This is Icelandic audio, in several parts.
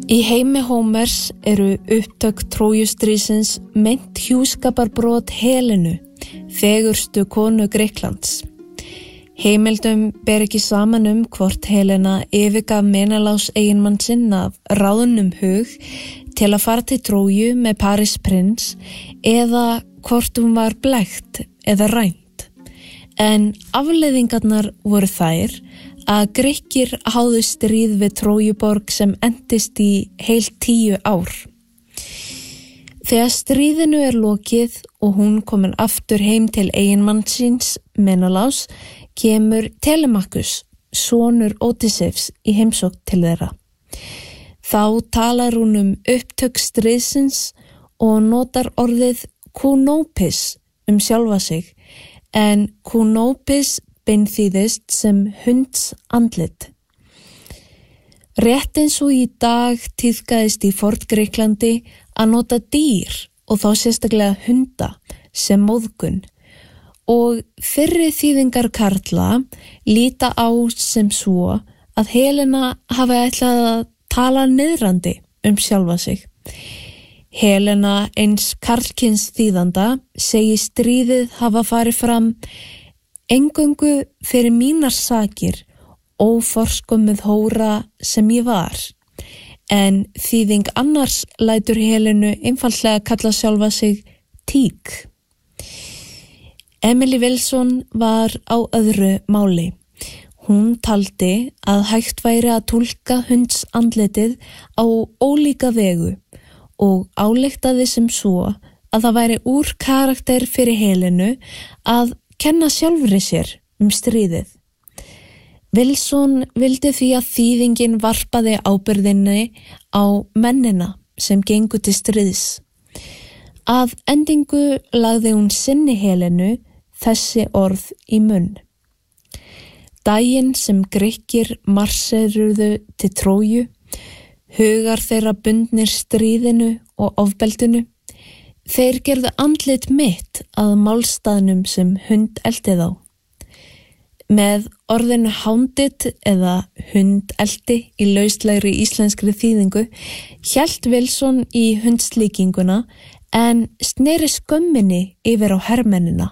Í heimi Hómers eru upptök Trójustríðsins meint hjúskaparbrot Helenu, fegurstu konu Grikklands. Heimildum ber ekki saman hvort Helena yfirgaf Menelás eiginmann sinn af ráðnum hug til að fara til Tróju með París prins eða hvort hún var blekkt eða rænt. En afleiðingarnar voru þær að Grikkir háðu stríð við Trójuborg sem endist í heil 10 ár. Þegar stríðinu lokið og hún komin aftur heim til eiginmanns síns, Menelás, kemur Telemachus, sonur Ódysseifs, í heimsókn til þeirra. Þá talar hún upptök stríðsins og notar orðið Kounopis sjálfa sig, en Kounopis beinþýðist sem hunds andlit. Rétt eins og í dag tíðkaðist í Forngríklandi að nota dýr og þá sérstaklega hunda sem móðgun og fyrri þýðingar karla líta á sem svo að Helena hafi ætlað að tala niðrandi sjálfa sig. Helena eins karlkyns þýðanda segi stríðið hafa farið fram eingöngu fyrir mínar sakir, óforskömmuð hóra sem ég var. En þýðing annars lætur Helenu einfaldlega kalla sjálfa sig tík. Emily Wilson var á öðru máli. Hún taldi að hægt væri að túlka hunds andlitið á ólíka vegu og ályktaði sem svo að það væri úr karakter fyrir Helenu að kenna sjálfri sér stríðið. Wilson vildi því að þýðingin varpaði ábyrgðinni á mennina sem gengu til stríðs. Að endingu lagði hún sinni Helenu þessi orð í munn. Daginn sem Grikkir marseruðu til Tróju, hugar þeirra bundnir stríðinu og ofbeldinu, þeir gerðu andlit mitt að málstaðnum sem hund eldi þá. Með orðinu hounded eða hundeldi í lauslegri íslenskri þýðingu hélt Wilson í hundslíkinguna en sneri skömminni yfir á hermennina.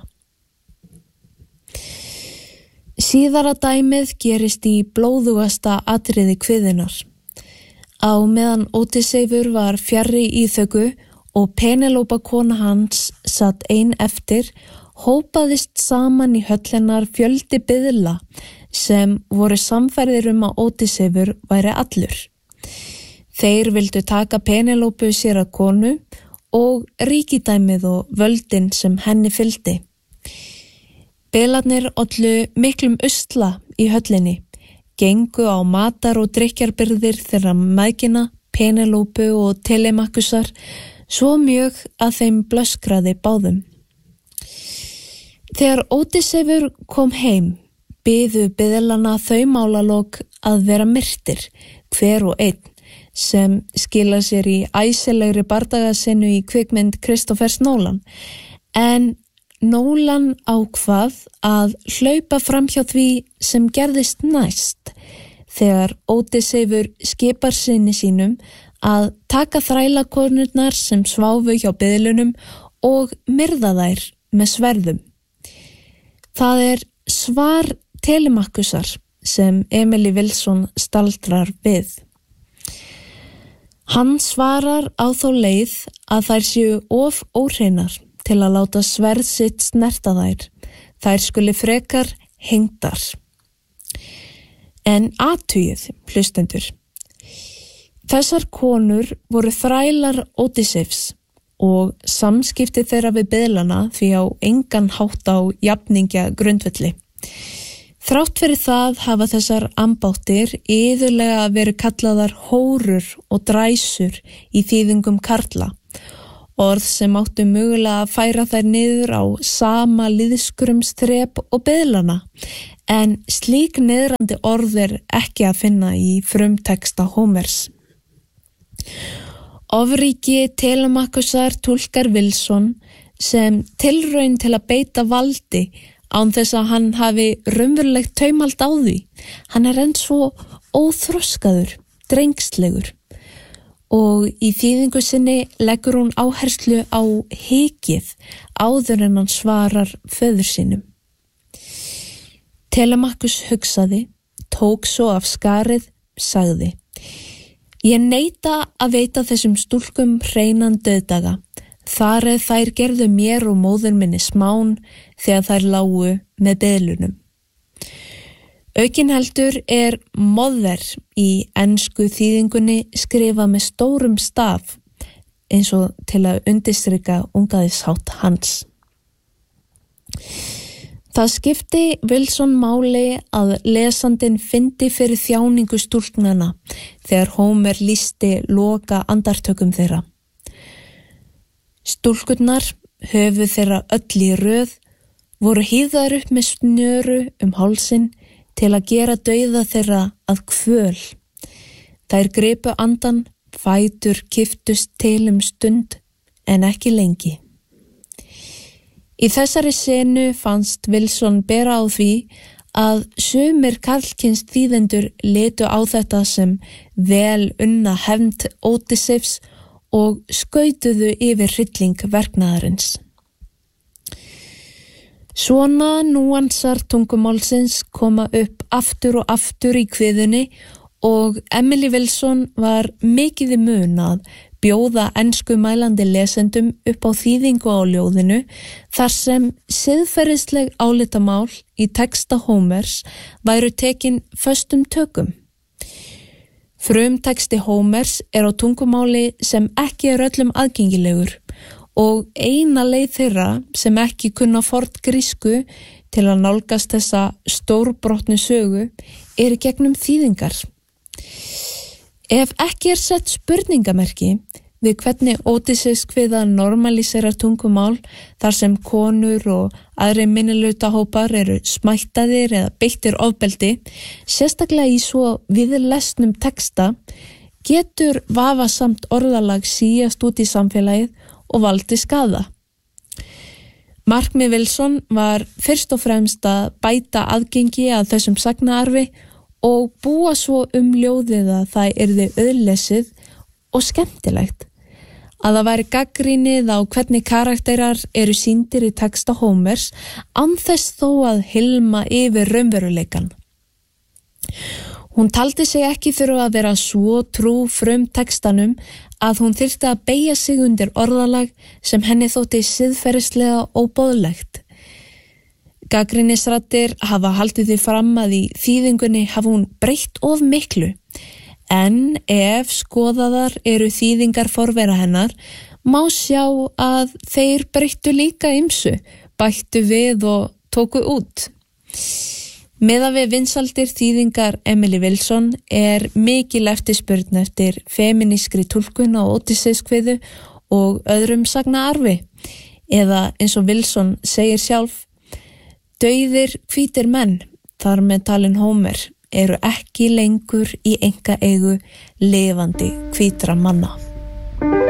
Síðara dæmið gerist í blóðugasta atriði kviðunnar. Á meðan Ódysseifur var fjarri íþöku og Penelope kona hans satt ein eftir, hópaðist saman í höll hennar fjöldi biðla sem voru samferðir að Ódysseifur væri allur. Þeir vildu taka Penelope sér að konu og ríkidæmið og völdin sem henni fylgdi. Biðlarnir ollu miklum usla í höllinni, gengu á matar- og drykkjarbirgðir þeirra mæðgina, Penelope og Telemachusar, svo mjög að þeim blöskraði báðum. Þegar Ódysseifur kom heim, biðu biðlana þau málalok að vera myrtir, hver og einn, sem skila sér í æsilegri bardagasinu í kvikmynd Christophers Nolan, en Nolan ákvað að hlaupa framhjá því sem gerðist næst, þegar Ódysseifur skipar syni sínum að taka þrælakonurnar sem sváfu hjá biðlunum og myrða þær með sverðum. Það svar Telemachusar sem Emily Wilson staldrar við. Hann svarar á þá leið að þær séu of óhreinar til að láta sverð sitt snerta þær. Þær skuli frekar hengdar. En athugið, hlustendur. Þessar konur voru þrælar Ódysseifs og samskipti þeirra við biðlana því á engan hátt á jafningja grundvelli. Þrátt fyrir það hafa þessar ambáttir iðulega verið kallaðar hórur og dræsur í þýðingum karla, orð sem áttu mögulega að færa þær niður á sama liðskrumsþrep og biðlana, en slík niðrandi orð ekki að finna í frumteksta Hómers. Ofríki Telemachusar túlkar Wilson sem tilraun til að beita valdi án þess að hann hafi raunverulegt taumhald á því. Hann enn svo óþroskaður, drengslegur og í þýðingu sinni leggur hún áherslu á hikið áður en hann svarar föður sínum. Telemakkus hugsaði, tók svo af skarið, sagði: Ég neita að veita þessum stúlkum hreinan dauðdaga, þar eð þær gerðu mér og móður minni smán þegar þær lágu með beðlunum. Aukinheldur mother í ensku þýðingunni skrifað með stórum staf eins og til að undirstrika ungaðishátt hans. Það skipti Wilson máli að lesandinn fyndi fyrir þjáningu stúlknanna þegar Homer lýsti loka andartökum þeirra. Stúlkurnar, höfuð þeirra öll í röð, voru hífðar upp með snöru hálsinn til að gera dauða þeirra að kvöl. Þær gripu andan, fætur kiftust til stund en ekki lengi. Í þessari senu fannst Wilson bera á því að sumir karlkyns þýðendur litu á þetta sem vel unna hefnd Ódysseifs og skautuðu yfir hrylling verknaðarins. Svona núansar tungumálsins koma upp aftur og aftur í kviðunni og Emily Wilson var mikið í mun að bjóða enskumælandi lesendum upp á þýðingu á ljóðinu þar sem siðferðisleg álitamál í texta Homers væru tekin föstum tökum. Frumtexti Homers á tungumáli sem ekki öllum aðgengilegur og eina leið þeirra sem ekki kunna forngrísku til að nálgast þessa stórbrotnu sögu í gegnum þýðingar. Ef ekki sett spurningamerki við hvernig Ódysseifs kviða normalíserar tungumál þar sem konur og aðri minnihlutahópar eru smættaðir eða beittir ofbeldi, sérstaklega í svo viðlesnum texta, getur vafasamt orðalag síast út í samfélagið og valdi skaða. Markmið Wilson var fyrst og fremst að bæta aðgengi að þessum sagnaarfi og búa svo ljóðið að það yrði auðlesið og skemmtilegt. Að það væri gagnrýnið á hvernig karakterar eru sýndir í texta Homers án þess þó að hylma yfir raunveruleikann. Hún taldi sig ekki þurfa að vera svo trú frumtextanum að hún þyrfti að beygja sig undir orðalag sem henni þótti siðferðislega óboðlegt. Gagnrýnisraddir hafa haldið því fram að í þýðingunni hafi hún breytt of miklu, en ef skoðaðar eru þýðingar forvera hennar, má sjá að þeir breyttu líka ýmsu, bættu við og tóku út. Miðað við vinsældir þýðingar Emily Wilson mikil eftirspurn eftir femínískri túlkun á Ódysseifskviðu og öðrum sagnaarfi, eða eins og Wilson segir sjálf: Dauðir hvítir menn, þar með talinn Homer, eru ekki lengur í einkaeigu lifandi hvítra manna.